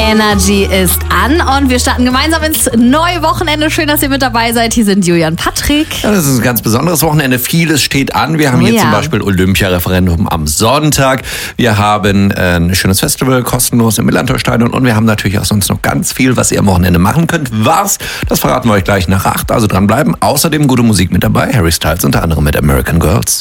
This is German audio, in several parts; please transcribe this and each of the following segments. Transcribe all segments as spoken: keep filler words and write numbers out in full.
Energy ist an und wir starten gemeinsam ins neue Wochenende. Schön, dass ihr mit dabei seid. Hier sind Julian, Patrick. Ja, das ist ein ganz besonderes Wochenende. Vieles steht an. Wir haben Oh hier ja. zum Beispiel Olympia-Referendum am Sonntag. Wir haben ein schönes Festival, kostenlos im Millantor-Stadion. Und wir haben natürlich auch sonst noch ganz viel, was ihr am Wochenende machen könnt. Was? Das verraten wir euch gleich nach acht. Also dranbleiben. Außerdem gute Musik mit dabei. Harry Styles unter anderem mit American Girls.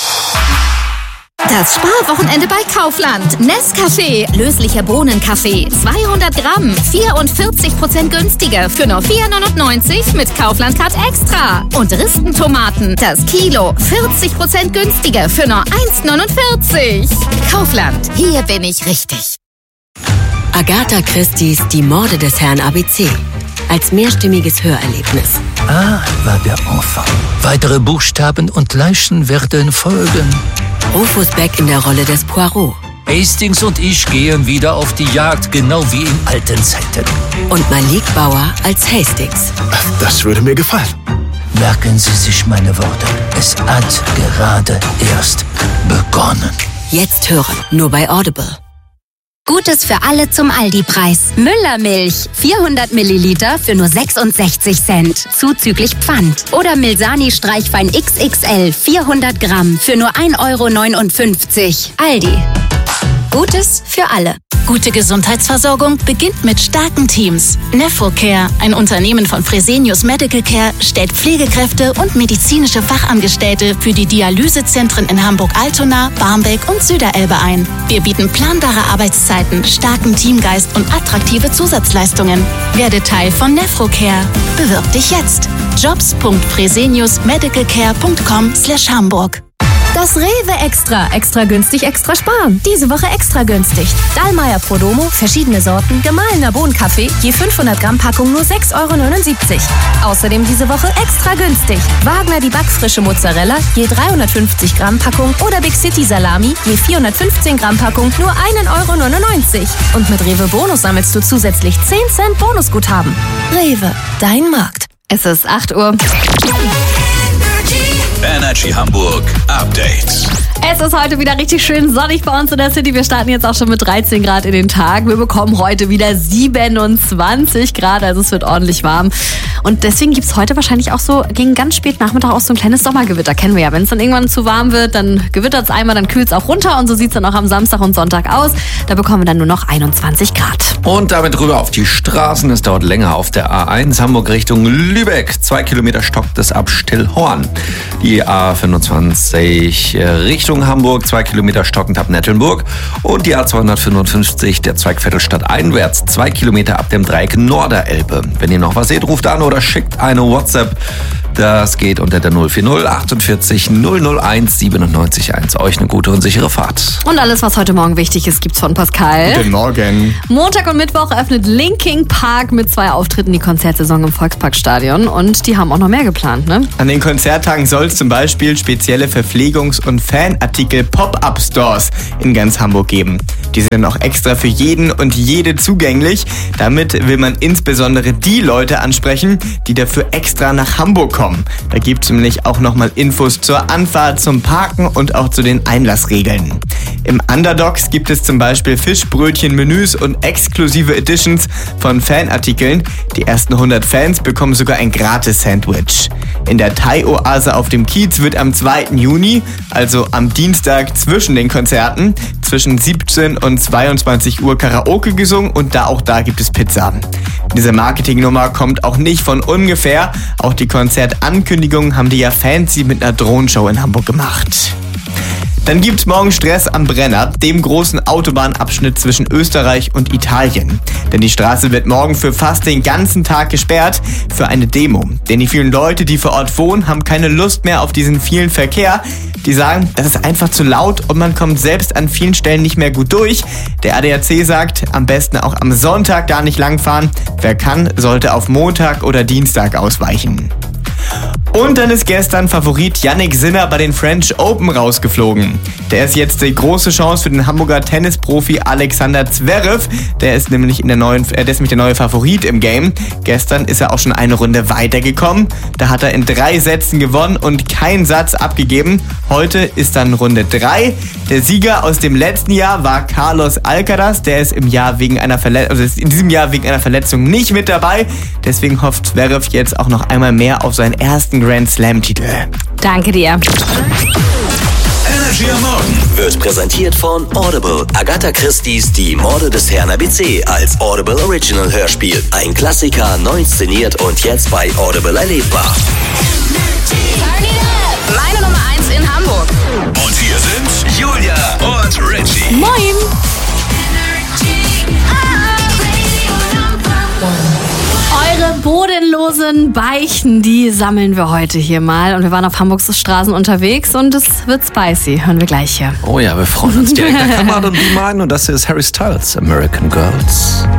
Das Sparwochenende bei Kaufland. Nescafé, löslicher Bohnenkaffee, zweihundert Gramm, vierundvierzig Prozent günstiger für nur vier neunundneunzig mit Kaufland Card Extra. Und Ristentomaten, das Kilo, vierzig Prozent günstiger für nur eins neunundvierzig. Kaufland, hier bin ich richtig. Agatha Christie's Die Morde des Herrn A B C. Als mehrstimmiges Hörerlebnis. Ah, war der Enfant. Weitere Buchstaben und Leichen werden folgen. Rufus Beck in der Rolle des Poirot. Hastings und ich gehen wieder auf die Jagd, genau wie in alten Zeiten. Und Malik Bauer als Hastings. Das würde mir gefallen. Merken Sie sich meine Worte. Es hat gerade erst begonnen. Jetzt hören, nur bei Audible. Gutes für alle zum Aldi-Preis. Müllermilch, vierhundert Milliliter für nur sechsundsechzig Cent, zuzüglich Pfand. Oder Milsani Streichwein X X L, vierhundert Gramm für nur ein Euro neunundfünfzig. Aldi. Gutes für alle. Gute Gesundheitsversorgung beginnt mit starken Teams. Nephrocare, ein Unternehmen von Fresenius Medical Care, stellt Pflegekräfte und medizinische Fachangestellte für die Dialysezentren in Hamburg-Altona, Barmbek und Süderelbe ein. Wir bieten planbare Arbeitszeiten, starken Teamgeist und attraktive Zusatzleistungen. Werde Teil von Nephrocare. Bewirb dich jetzt. jobs punkt fresenius medical care punkt com slash Hamburg. Das Rewe Extra. Extra günstig, extra sparen. Diese Woche extra günstig. Dallmayr Prodomo, verschiedene Sorten, gemahlener Bohnenkaffee, je fünfhundert Gramm Packung nur sechs Euro neunundsiebzig. Außerdem diese Woche extra günstig. Wagner die backfrische Mozzarella, je dreihundertfünfzig Gramm Packung oder Big City Salami, je vierhundertfünfzehn Gramm Packung nur ein Euro neunundneunzig. Und mit Rewe Bonus sammelst du zusätzlich zehn Cent Bonusguthaben. Rewe, dein Markt. Es ist acht Uhr. Energy Hamburg Update. Es ist heute wieder richtig schön sonnig bei uns in der City. Wir starten jetzt auch schon mit dreizehn Grad in den Tag. Wir bekommen heute wieder siebenundzwanzig Grad, also es wird ordentlich warm. Und deswegen gibt es heute wahrscheinlich auch so gegen ganz spät Nachmittag auch so ein kleines Sommergewitter. Kennen wir ja. Wenn es dann irgendwann zu warm wird, dann gewittert es einmal, dann kühlt es auch runter. Und so sieht es dann auch am Samstag und Sonntag aus. Da bekommen wir dann nur noch einundzwanzig Grad. Und damit rüber auf die Straßen. Es dauert länger auf der A eins Hamburg Richtung Lübeck. Zwei Kilometer stockt es ab Stillhorn. Die A fünfundzwanzig Richtung Hamburg, zwei Kilometer stockend ab Nettelnburg. Und die A zweihundertfünfundfünfzig, der Zweig Vettelstadt einwärts, zwei Kilometer ab dem Dreieck Norderelbe. Wenn ihr noch was seht, ruft an oder schickt eine WhatsApp. Das geht unter der null vier null achtundvierzig null null eins siebenundneunzig eins. Euch eine gute und sichere Fahrt. Und alles, was heute Morgen wichtig ist, gibt's von Pascal. Guten Morgen. Montag und Mittwoch öffnet Linkin Park mit zwei Auftritten die Konzertsaison im Volksparkstadion. Und die haben auch noch mehr geplant, ne? An den Konzerttagen soll es zum Beispiel spezielle Verpflegungs- und Fanartikel-Pop-Up-Stores in ganz Hamburg geben. Die sind auch extra für jeden und jede zugänglich. Damit will man insbesondere die Leute ansprechen, die dafür extra nach Hamburg kommen. Da gibt es nämlich auch nochmal Infos zur Anfahrt, zum Parken und auch zu den Einlassregeln. Im Underdogs gibt es zum Beispiel Fischbrötchen, Menüs und exklusive Editions von Fanartikeln. Die ersten hundert Fans bekommen sogar ein Gratis-Sandwich. In der Thai-Oase auf dem Kiez wird am zweiten Juni, also am Dienstag zwischen den Konzerten, zwischen siebzehn und zweiundzwanzig Uhr Karaoke gesungen und da auch da gibt es Pizza. Diese Marketingnummer kommt auch nicht von ungefähr. Auch die Konzertankündigung haben die ja fancy mit einer Drohnenshow in Hamburg gemacht. Dann gibt's morgen Stress am Brenner, dem großen Autobahnabschnitt zwischen Österreich und Italien. Denn die Straße wird morgen für fast den ganzen Tag gesperrt für eine Demo. Denn die vielen Leute, die vor Ort wohnen, haben keine Lust mehr auf diesen vielen Verkehr. Die sagen, das ist einfach zu laut und man kommt selbst an vielen Stellen nicht mehr gut durch. Der A D A C sagt, am besten auch am Sonntag gar nicht langfahren. Wer kann, sollte auf Montag oder Dienstag ausweichen. Und dann ist gestern Favorit Jannik Sinner bei den French Open rausgeflogen. Der ist jetzt die große Chance für den Hamburger Tennisprofi Alexander Zverev. Der ist nämlich in der neuen, äh, der ist nämlich der neue Favorit im Game. Gestern ist er auch schon eine Runde weitergekommen. Da hat er in drei Sätzen gewonnen und keinen Satz abgegeben. Heute ist dann Runde drei. Der Sieger aus dem letzten Jahr war Carlos Alcaraz. Der ist im Jahr wegen einer Verletzung, also ist in diesem Jahr wegen einer Verletzung nicht mit dabei. Deswegen hofft Zverev jetzt auch noch einmal mehr auf seinen ersten Grand Slam-Titel. Danke dir. Energy am Morgen wird präsentiert von Audible. Agatha Christie's Die Morde des Herrn A B C als Audible Original Hörspiel. Ein Klassiker, neu inszeniert und jetzt bei Audible erlebbar. Meine Nummer eins in Hamburg. Und hier sind Julia und Richie. Moin. Eure bodenlosen Beichten, die sammeln wir heute hier mal. Und wir waren auf Hamburgs Straßen unterwegs und es wird spicy. Hören wir gleich hier. Oh ja, wir freuen uns direkt. Da kann man und die meinen. Und das hier ist Harry Styles, American Girls.